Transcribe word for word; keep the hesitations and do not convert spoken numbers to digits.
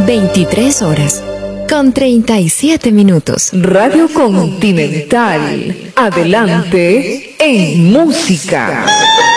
veintitrés horas con treinta y siete minutos. Radio Continental. Adelante en música.